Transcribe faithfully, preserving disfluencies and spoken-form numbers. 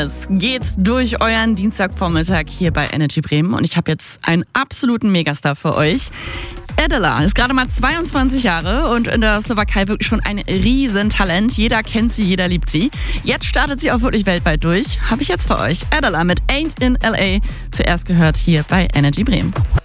Es geht durch euren Dienstagvormittag hier bei Energy Bremen und ich habe jetzt einen absoluten Megastar für euch. Adela ist gerade mal zweiundzwanzig Jahre und in der Slowakei wirklich schon ein Riesentalent. Jeder kennt sie, jeder liebt sie. Jetzt startet sie auch wirklich weltweit durch. Habe ich jetzt für euch. Adela mit Ain't in L A. Zuerst gehört hier bei Energy Bremen.